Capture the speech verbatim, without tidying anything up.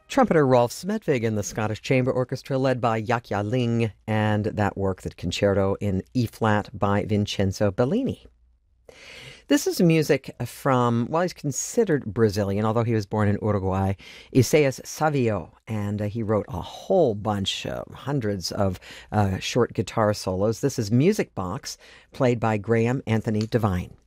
Trumpeter Rolf Smedvig and the Scottish Chamber Orchestra, led by Yahya Ling, and that work, the concerto in E-flat by Vincenzo Bellini. This is music from, well, he's considered Brazilian, although he was born in Uruguay, Isaias Savio, and uh, he wrote a whole bunch, uh, hundreds of uh, short guitar solos. This is Music Box, played by Graham Anthony Devine.